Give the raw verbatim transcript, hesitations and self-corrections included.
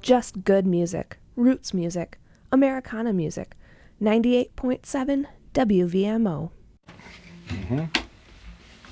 Just good music, roots music, Americana music. ninety-eight point seven W V M O. Mm-hmm.